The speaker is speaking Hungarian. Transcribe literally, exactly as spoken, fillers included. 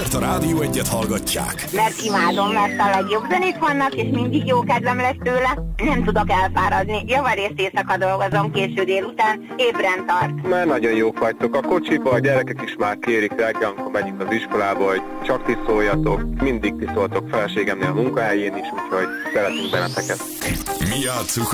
Miért a Rádió Egyet hallgatják? Mert imádom, mert a legjobb zenék vannak, és mindig jó kedvem lesz tőle. Nem tudok elfáradni. Javarészt éjszaka dolgozom, késő délután, ébren tart. Már nagyon jók vagytok. A kocsiba a gyerekek is már kérik reggel, amikor megyünk az iskolába, hogy csak ti szóljatok. Mindig ti szóltok feleségemnél a munkahelyén is, úgyhogy szeretünk benneteket. Mi játsszuk